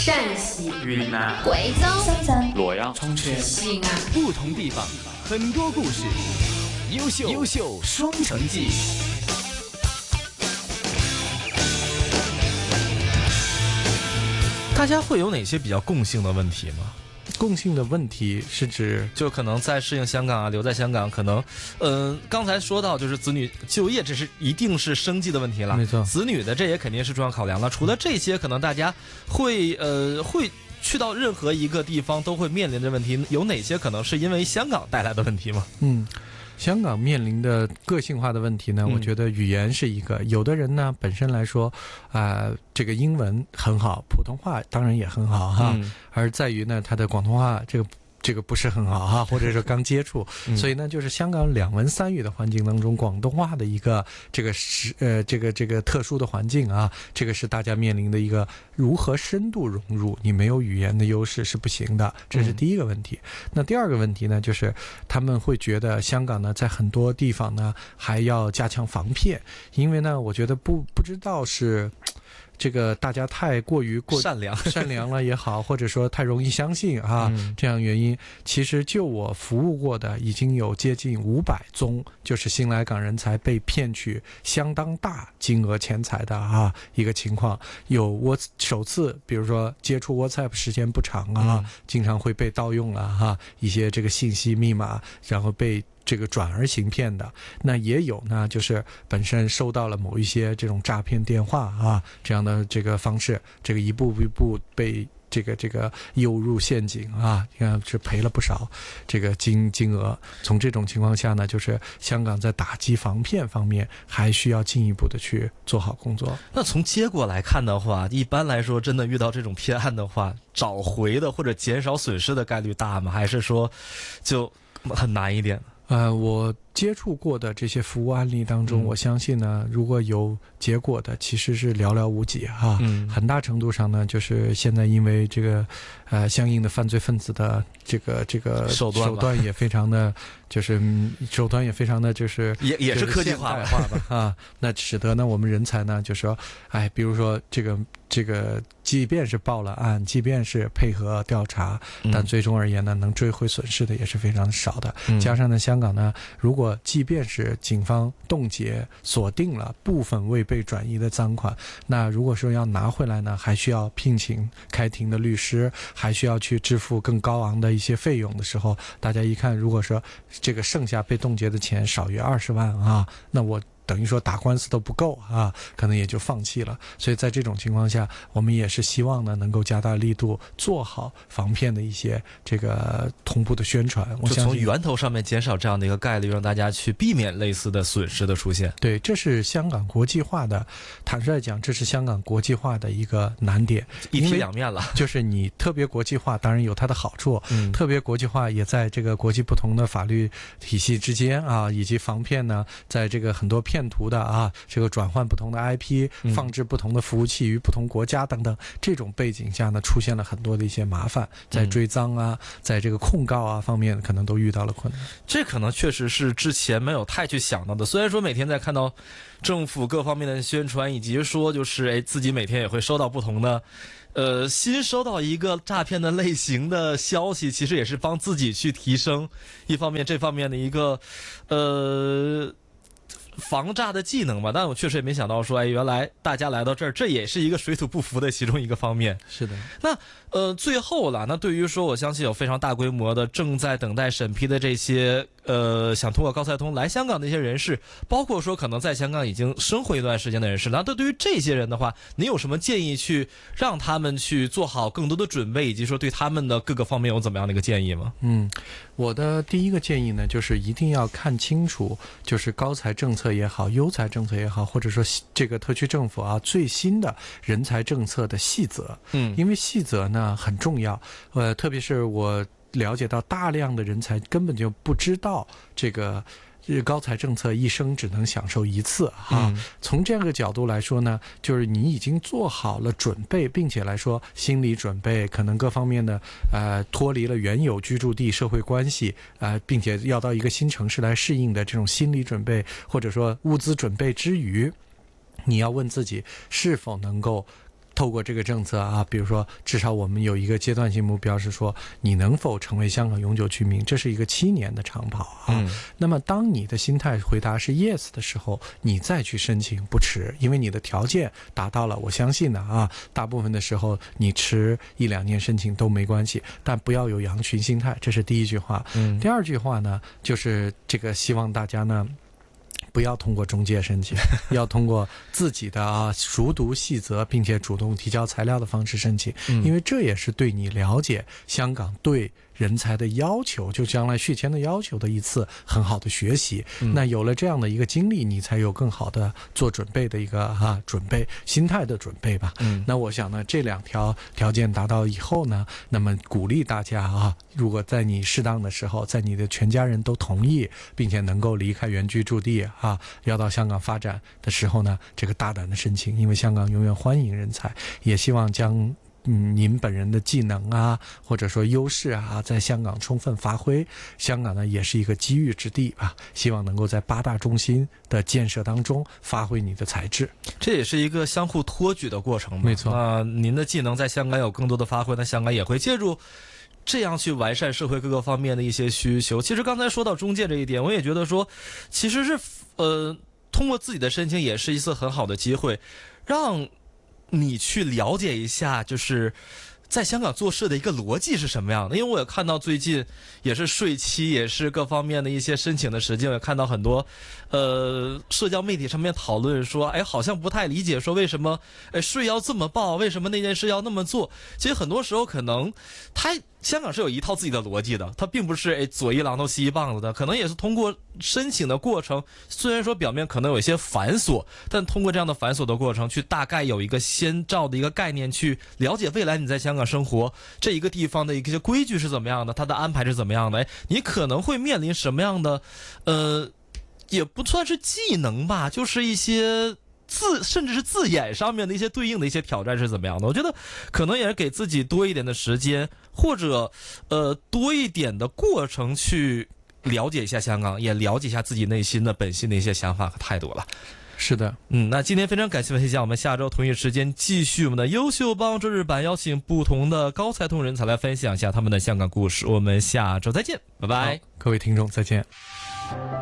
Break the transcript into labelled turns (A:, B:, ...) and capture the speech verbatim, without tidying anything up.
A: 陕西、
B: 云南、
A: 贵州、
C: 深圳、
B: 洛阳、
C: 重庆、
A: 西安，
D: 不同地方，很多故事，优秀优秀双城记。
E: 大家会有哪些比较共性的问题吗？
F: 共性的问题是指，
E: 就可能在适应香港啊，留在香港，可能，呃，刚才说到就是子女就业，这是一定是生计的问题了，
F: 没错，
E: 子女的这也肯定是重要考量了。除了这些，可能大家会呃会去到任何一个地方都会面临的问题，有哪些可能是因为香港带来的问题吗？
F: 嗯。香港面临的个性化的问题呢，我觉得语言是一个。嗯、有的人呢，本身来说，啊、呃，这个英文很好，普通话当然也很好哈，嗯、而在于呢，他的广东话这个。这个不是很好哈，或者说刚接触，嗯、所以呢，就是香港两文三语的环境当中，广东话的一个这个是呃这个这个特殊的环境啊，这个是大家面临的一个如何深度融入，你没有语言的优势是不行的，这是第一个问题。嗯、那第二个问题呢，就是他们会觉得香港呢，在很多地方呢还要加强防骗，因为呢，我觉得不不知道是。这个大家太过于过
E: 善良
F: 善良了也好，或者说太容易相信啊，嗯、这样原因，其实就我服务过的已经有接近五百宗，就是新来港人才被骗取相当大金额钱财的啊一个情况。有我首次，比如说接触 WhatsApp 时间不长啊，嗯、经常会被盗用了哈、啊，一些这个信息密码，然后被。这个转而行骗的，那也有呢，就是本身收到了某一些这种诈骗电话啊，这样的这个方式，这个一步一步被这个这个诱入陷阱啊，你看是赔了不少这个金金额。从这种情况下呢，就是香港在打击防骗方面还需要进一步的去做好工作。
E: 那从结果来看的话，一般来说，真的遇到这种骗案的话，找回的或者减少损失的概率大吗？还是说就很难一点呢？
F: 呃，我接触过的这些服务案例当中，嗯、我相信呢，如果有结果的，其实是寥寥无几哈。嗯、很大程度上呢，就是现在因为这个，呃，相应的犯罪分子的这个这个
E: 手段
F: 手段也非常的，就是手段也非常的就是
E: 也也是科技化
F: 化吧啊。那使得呢，我们人才呢，就说，哎，比如说这个这个，即便是报了案，即便是配合调查，但最终而言呢，能追回损失的也是非常少的。嗯、加上呢，香港呢，如果即便是警方冻结锁定了部分未被转移的赃款，那如果说要拿回来呢，还需要聘请开庭的律师，还需要去支付更高昂的一些费用的时候，大家一看，如果说这个剩下被冻结的钱少于二十万啊，那我等于说打官司都不够啊，可能也就放弃了。所以在这种情况下，我们也是希望呢，能够加大力度，做好防骗的一些这个同步的宣传。我
E: 就从源头上面减少这样的一个概率，让大家去避免类似的损失的出现。
F: 对，这是香港国际化的，坦率讲，这是香港国际化的一个难点，
E: 一体两面了。
F: 就是你特别国际化，当然有它的好处，嗯、特别国际化也在这个国际不同的法律体系之间啊，以及防骗呢，在这个很多骗图的啊，这个转换不同的 I P， 放置不同的服务器于不同国家等等，这种背景下呢，出现了很多的一些麻烦，在追赃啊，在这个控告啊方面，可能都遇到了困难。
E: 这可能确实是之前没有太去想到的。虽然说每天在看到政府各方面的宣传，以及说就是哎自己每天也会收到不同的。呃，新收到一个诈骗的类型的消息，其实也是帮自己去提升一方面这方面的一个呃。防诈的技能吧，但我确实也没想到说，哎，原来大家来到这儿，这也是一个水土不服的其中一个方面。
F: 是的。
E: 那呃，最后了，那对于说，我相信有非常大规模的正在等待审批的这些呃，想通过高才通来香港的一些人士，包括说可能在香港已经生活一段时间的人士，那对于这些人的话，您有什么建议去让他们去做好更多的准备，以及说对他们的各个方面有怎么样的一个建议吗？
F: 嗯，我的第一个建议呢，就是一定要看清楚，就是高才政策也好，优才政策也好，或者说这个特区政府啊最新的人才政策的细则。嗯，因为细则呢很重要，呃，特别是我了解到大量的人才根本就不知道这个高才政策一生只能享受一次哈、嗯，从这样一个角度来说呢，就是你已经做好了准备，并且来说心理准备，可能各方面的呃脱离了原有居住地社会关系呃，并且要到一个新城市来适应的这种心理准备，或者说物资准备之余，你要问自己是否能够透过这个政策啊，比如说至少我们有一个阶段性目标是说，你能否成为香港永久居民，这是一个七年的长跑啊。嗯、那么当你的心态回答是 yes 的时候，你再去申请不迟，因为你的条件达到了。我相信呢啊，大部分的时候你迟一两年申请都没关系，但不要有羊群心态，这是第一句话。嗯、第二句话呢，就是这个希望大家呢，不要通过中介申请，要通过自己的啊熟读细则并且主动提交材料的方式申请，嗯、因为这也是对你了解香港对人才的要求，就将来续签的要求的一次很好的学习。嗯、那有了这样的一个经历，你才有更好的做准备的一个哈、啊、准备心态的准备吧。嗯，那我想呢，这两条条件达到以后呢，那么鼓励大家啊，如果在你适当的时候，在你的全家人都同意，并且能够离开原居住地啊，要到香港发展的时候呢，这个大胆的申请，因为香港永远欢迎人才，也希望将。嗯，您本人的技能啊，或者说优势啊，在香港充分发挥。香港呢，也是一个机遇之地吧，希望能够在八大中心的建设当中发挥你的才智。
E: 这也是一个相互托举的过程嘛。
F: 没错。
E: 那、呃、您的技能在香港有更多的发挥，那香港也会借助这样去完善社会各个方面的一些需求。其实刚才说到中介这一点，我也觉得说，其实是呃，通过自己的申请也是一次很好的机会，让你去了解一下，就是在香港做事的一个逻辑是什么样的。因为我也看到最近也是税期，也是各方面的一些申请的时间，我也看到很多呃社交媒体上面讨论说，哎，好像不太理解，说为什么哎税要这么报，为什么那件事要那么做。其实很多时候可能他香港是有一套自己的逻辑的，它并不是哎左一榔头西一棒子的，可能也是通过申请的过程，虽然说表面可能有一些繁琐，但通过这样的繁琐的过程，去大概有一个先兆的一个概念，去了解未来你在香港生活这一个地方的一些规矩是怎么样的，它的安排是怎么样的，哎，你可能会面临什么样的，呃，也不算是技能吧，就是一些。字甚至是字眼上面的一些对应的一些挑战是怎么样的？我觉得可能也是给自己多一点的时间，或者呃多一点的过程去了解一下香港，也了解一下自己内心的本心的一些想法和态度了。
F: 是的，
E: 嗯，那今天非常感谢文熙讲，我们下周同一时间继续我们的优秀帮周日版，邀请不同的高才通人才来分享一下他们的香港故事。我们下周再见，拜拜，
F: 各位听众再见。